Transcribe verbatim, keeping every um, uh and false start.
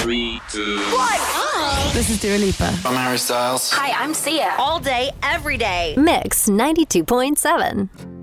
Three, two, one. This is Dua Lipa. I'm Harry Styles. Hi, I'm Sia. All day, every day. Mix ninety-two point seven.